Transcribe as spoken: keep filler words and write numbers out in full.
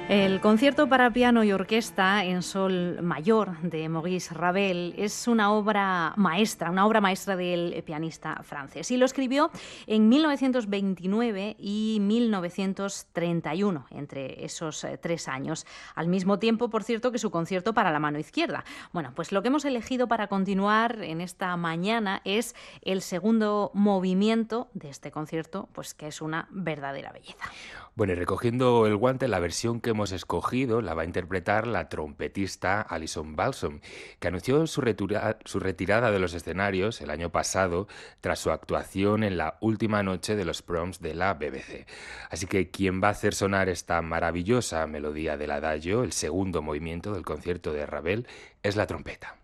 El concierto para piano y orquesta en sol mayor de Maurice Ravel es una obra maestra, una obra maestra del pianista francés. Y lo escribió en mil novecientos veintinueve y mil novecientos treinta y uno, entre esos eh, tres años. Al mismo tiempo, por cierto, que su concierto para la mano izquierda. Bueno, pues lo que hemos elegido para continuar en esta mañana es el segundo movimiento de este concierto, pues que es una verdadera belleza. Bueno, y recogiendo el guante, la versión que hemos escogido la va a interpretar la trompetista Alison Balsom, que anunció su, retura- su retirada de los escenarios el año pasado tras su actuación en la última noche de los proms de la B B C. Así que quien va a hacer sonar esta maravillosa melodía del adagio, el segundo movimiento del concierto de Ravel, es la trompeta.